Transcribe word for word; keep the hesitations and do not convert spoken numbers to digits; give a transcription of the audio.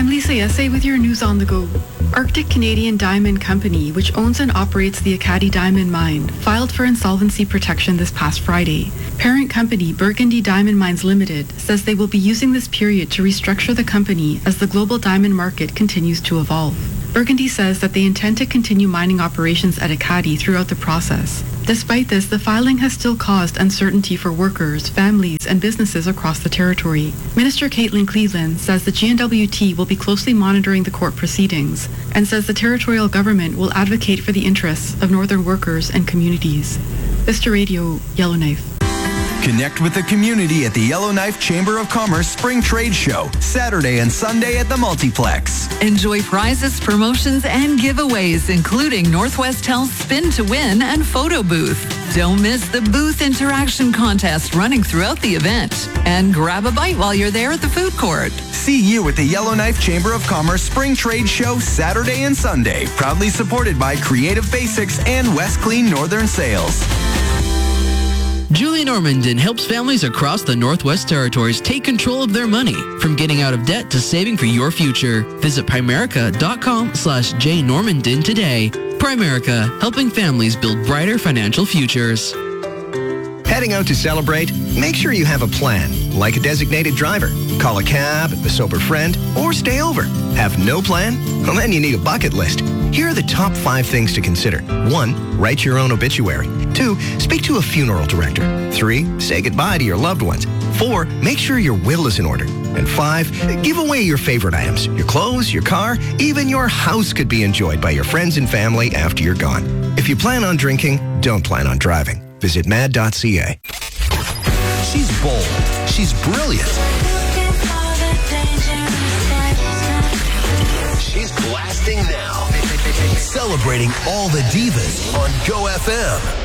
I'm Lisa Yesse with your news on the go. Arctic Canadian Diamond Company, which owns and operates the Ekati Diamond Mine, filed for insolvency protection this past Friday. Parent company Burgundy Diamond Mines Limited says they will be using this period to restructure the company as the global diamond market continues to evolve. Burgundy says that they intend to continue mining operations at Ekati throughout the process. Despite this, the filing has still caused uncertainty for workers, families, and businesses across the territory. Minister Caitlin Cleveland says the G N W T will be closely monitoring the court proceedings and says the territorial government will advocate for the interests of northern workers and communities. Vista Radio, Yellowknife. Connect with the community at the Yellowknife Chamber of Commerce Spring Trade Show, Saturday and Sunday at the Multiplex. Enjoy prizes, promotions, and giveaways, including Northwest Health Spin to Win and Photo Booth. Don't miss the booth interaction contest running throughout the event. And grab a bite while you're there at the food court. See you at the Yellowknife Chamber of Commerce Spring Trade Show, Saturday and Sunday. Proudly supported by Creative Basics and West Clean Northern Sales. Julie Normandin helps families across the Northwest Territories take control of their money, from getting out of debt to saving for your future. Visit Primerica.com slash jnormandin today. Primerica, helping families build brighter financial futures. Heading out to celebrate? Make sure you have a plan, like a designated driver. Call a cab, a sober friend, or stay over. Have no plan? Well, then you need a bucket list. Here are the top five things to consider. One, write your own obituary. Two, speak to a funeral director. Three, say goodbye to your loved ones. Four, make sure your will is in order. And five, give away your favorite items. Your clothes, your car, even your house could be enjoyed by your friends and family after you're gone. If you plan on drinking, don't plan on driving. Visit mad dot c a. She's bold. She's brilliant. She's blasting now. Celebrating all the divas on Go F M.